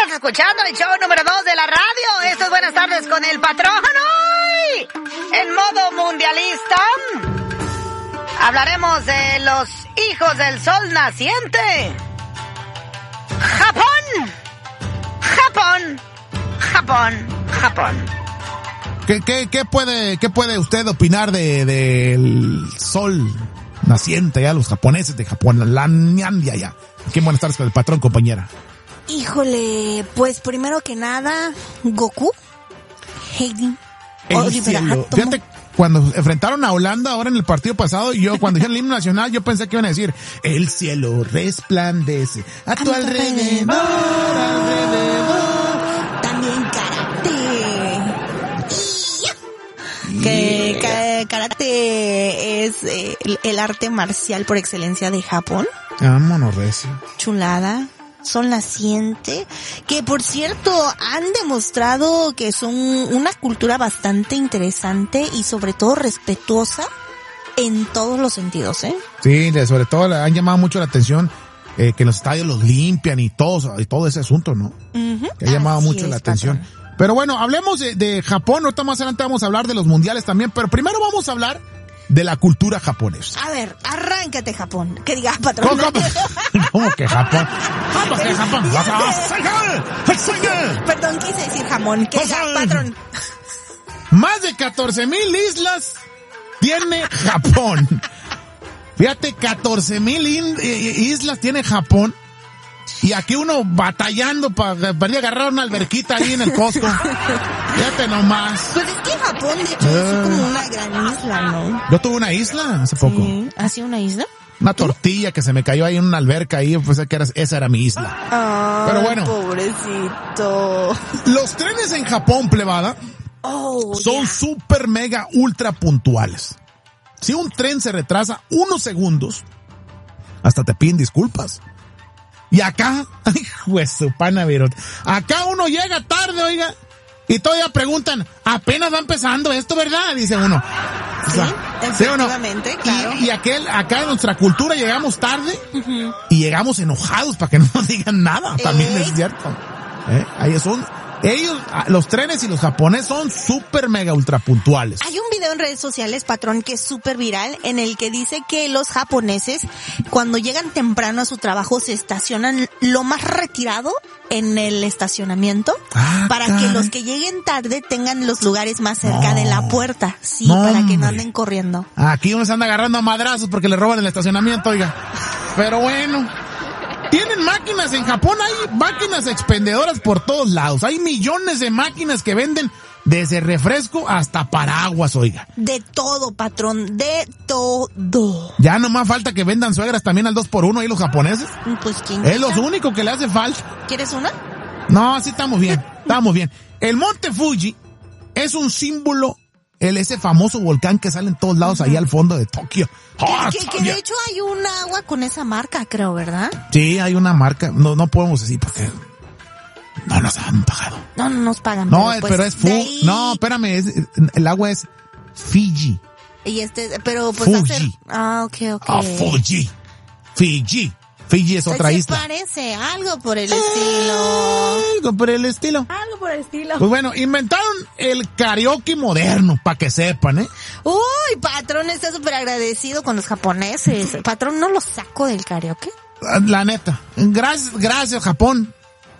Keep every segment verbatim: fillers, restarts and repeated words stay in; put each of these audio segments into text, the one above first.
Estás escuchando el show número dos de la radio. Esto es Buenas Tardes con el Patrón. ¡Hoy! En modo mundialista hablaremos de los hijos del sol naciente. Japón. Japón. Japón. Japón. ¿Qué, qué, qué puede, qué puede usted opinar de, del sol naciente, ya los japoneses de Japón, la Nyandia ya? Qué buenas tardes con el Patrón, compañera. Híjole, pues primero que nada, Goku, Heidi, Oliver Atom. Fíjate, cuando enfrentaron a Holanda ahora en el partido pasado, yo cuando dijeron el himno nacional, yo pensé que iban a decir, el cielo resplandece a tu alrededor, alrededor. También karate. Que, que karate es eh, el, el arte marcial por excelencia de Japón. Vámonos, recio. Chulada. Sol naciente, que por cierto han demostrado que son una cultura bastante interesante y sobre todo respetuosa en todos los sentidos, ¿eh? Sí, de, sobre todo han llamado mucho la atención eh, que los estadios los limpian y todo, y todo ese asunto, ¿no? Uh-huh. Que ha llamado Así mucho es, la atención. patrón. Pero bueno, hablemos de, de Japón, ahorita más adelante vamos a hablar de los mundiales también, pero primero vamos a hablar de la cultura japonesa. A ver, arráncate, Japón. Que diga, patrón. ¿Cómo, ¿Cómo que Japón? ¿Cómo que Japón? Perdón, quise decir jamón. Que diga, patrón. Más de catorce mil islas tiene Japón. Fíjate, catorce mil islas tiene Japón. Y aquí uno batallando para pa agarrar una alberquita ahí en el Costco. Fíjate nomás. Pues es que Japón, de hecho, uh, es como una gran isla, ¿no? Yo tuve una isla hace poco. Sí. ¿Así una isla? Una tortilla que se me cayó ahí en una alberca ahí, pues que era, esa era mi isla. Oh, pero bueno. Pobrecito. Los trenes en Japón, plebada, oh, son yeah. super mega ultra puntuales. Si un tren se retrasa unos segundos, hasta te piden disculpas. Y acá, ay, pues su pana, virot. Acá uno llega tarde, oiga, y todavía preguntan, apenas va empezando esto, ¿verdad? Dice uno. Sí, o sea, efectivamente, ¿sí o no? claro. Y, y aquel, acá en nuestra cultura llegamos tarde, uh-huh. y llegamos enojados para que no nos digan nada. También ¿Eh? Es cierto. ¿Eh? Ahí son, ellos, los trenes y los japoneses son súper mega ultra puntuales. Hay un video en redes sociales, patrón, que es súper viral, en el que dice que los japoneses, cuando llegan temprano a su trabajo, se estacionan lo más retirado en el estacionamiento, ah, para caray. Que los que lleguen tarde tengan los lugares más cerca no. de la puerta. Sí, no, para que no anden corriendo. Aquí uno se anda agarrando a madrazos porque le roban el estacionamiento, oiga. Pero bueno. Tienen máquinas en Japón, hay máquinas expendedoras por todos lados. Hay millones de máquinas que venden desde refresco hasta paraguas, oiga. De todo, patrón, de todo. Ya nomás falta que vendan suegras también al dos por uno ahí los japoneses. Pues quién es lo único que le hace falta. ¿Quieres una? No, así estamos bien, estamos bien. El monte Fuji es un símbolo, el ese famoso volcán que sale en todos lados, uh-huh. ahí al fondo de Tokio. Oh, que, que, que de hecho hay un agua con esa marca, creo, ¿verdad? Sí, hay una marca. No, no podemos decir porque no nos han pagado. No, no nos pagan. No, pero, pero pues, es Fu. Ahí... No, espérame, es, el agua es Fiji. Y este, pero pues Fuji. Hacer... Ah, ok, ok. Ah, Fuji. Fiji. Fiji es otra se isla. Parece algo por el estilo. Algo por el estilo. Algo por el estilo. Pues bueno, inventaron el karaoke moderno, para que sepan, ¿eh? Uy, patrón, está súper agradecido con los japoneses. Patrón, ¿no lo saco del karaoke? La neta. Gracias, gracias, Japón.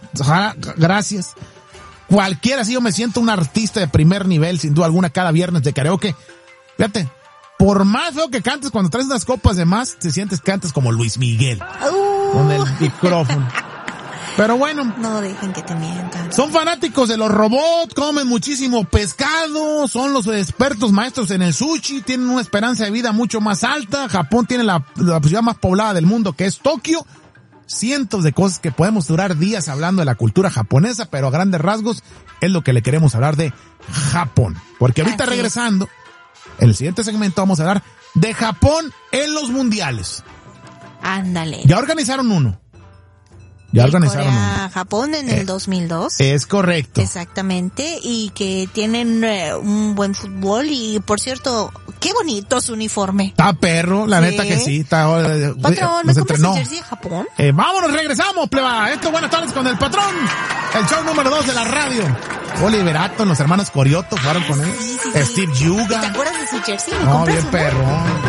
Gracias. Cualquiera, si yo me siento un artista de primer nivel, sin duda alguna, cada viernes de karaoke. Fíjate. Por más feo que cantes, cuando traes unas copas de más, te sientes que cantas como Luis Miguel. Uh. Con el micrófono. Pero bueno. No dejen que te mientan. Son fanáticos de los robots, comen muchísimo pescado, son los expertos maestros en el sushi, tienen una esperanza de vida mucho más alta. Japón tiene la, la ciudad más poblada del mundo, que es Tokio. Cientos de cosas que podemos durar días hablando de la cultura japonesa, pero a grandes rasgos es lo que le queremos hablar de Japón. Porque ahorita Así. regresando... En el siguiente segmento vamos a hablar de Japón en los mundiales. Ándale. Ya organizaron uno. Ya organizaron Corea, uno. Japón en eh, el dos mil dos. Es correcto. Exactamente. Y que tienen eh, un buen fútbol. Y por cierto, Qué bonito su uniforme. Está perro, la ¿Sí? neta que sí. Está, eh, Patrón, ¿me nos compras entrenó. el jersey de Japón? Eh, vámonos, regresamos, pleba. Esto, buenas tardes con el patrón. El show número dos de la radio. Oliver Atom, los hermanos Corioto fueron con él. Sí, sí, sí. Steve Yuga. ¿Te acuerdas de su jersey? ¿Me No, compras bien uno? perro.